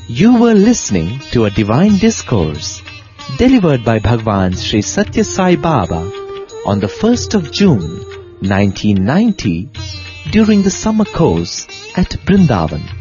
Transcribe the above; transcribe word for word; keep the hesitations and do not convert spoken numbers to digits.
You were listening to a divine discourse delivered by Bhagwan Sri Satya Sai Baba on the first of June nineteen ninety during the summer course at Brindavan.